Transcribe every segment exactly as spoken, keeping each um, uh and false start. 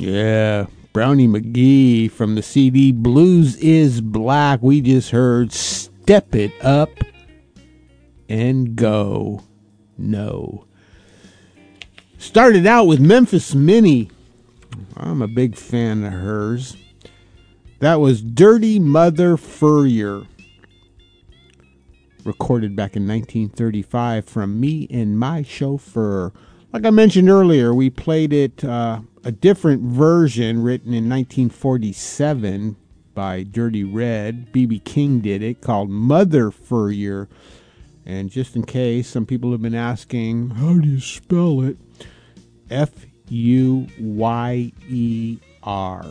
Yeah, Brownie McGee from the C D Blues is Black. We just heard Step It Up and Go. No. Started out with Memphis Minnie. I'm a big fan of hers. That was Dirty Mother Furrier. Recorded back in nineteen thirty-five from Me and My Chauffeur. Like I mentioned earlier, we played it, uh, a different version written in nineteen forty-seven by Dirty Red. B B King did it, called Mother Furrier. And just in case, some people have been asking, how do you spell it? F U Y E R.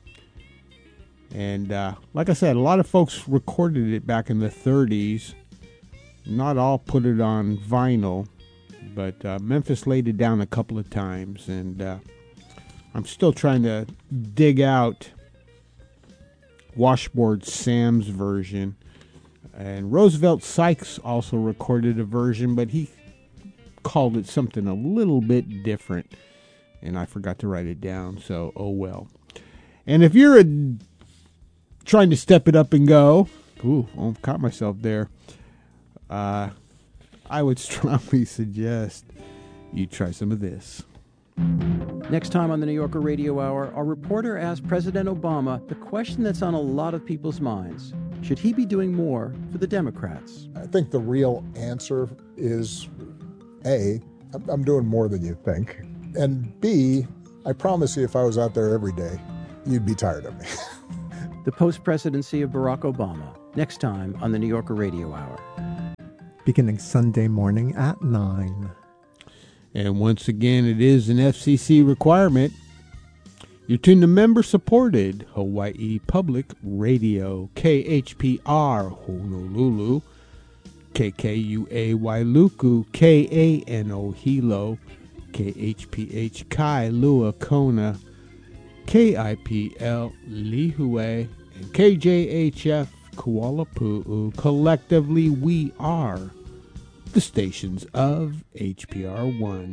And uh, like I said, a lot of folks recorded it back in the thirties. Not all put it on vinyl, but uh, Memphis laid it down a couple of times. And uh, I'm still trying to dig out Washboard Sam's version. And Roosevelt Sykes also recorded a version, but he called it something a little bit different. And I forgot to write it down, so oh well. And if you're a, trying to step it up and go, ooh, I caught myself there. Uh, I would strongly suggest you try some of this. Next time on the New Yorker Radio Hour, our reporter asked President Obama the question that's on a lot of people's minds. Should he be doing more for the Democrats? I think the real answer is A, I'm doing more than you think. And B, I promise you if I was out there every day, you'd be tired of me. The post-presidency of Barack Obama, next time on the New Yorker Radio Hour. Beginning Sunday morning at nine. And once again, it is an F C C requirement. You're tuned to member-supported Hawaii Public Radio, K H P R Honolulu, K K U A Wailuku, K A N O Hilo, K H P H Kailua Kona, K I P L Lihue, and K J H F Kuala Pu'u. Collectively, we are the stations of H P R one.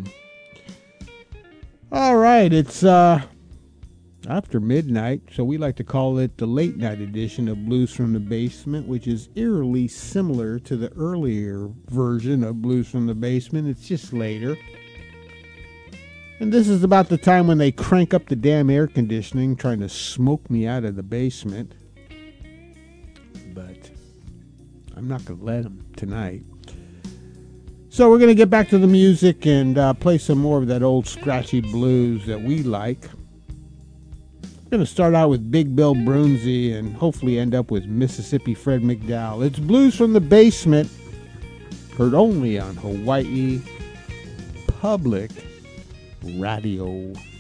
All right, it's uh, after midnight, so we like to call it the late night edition of Blues from the Basement, which is eerily similar to the earlier version of Blues from the Basement. It's just later. And this is about the time when they crank up the damn air conditioning, trying to smoke me out of the basement. But I'm not going to let them tonight. So we're going to get back to the music and uh, play some more of that old scratchy blues that we like. We're going to start out with Big Bill Broonzy and hopefully end up with Mississippi Fred McDowell. It's Blues from the Basement, heard only on Hawaii Public Radio.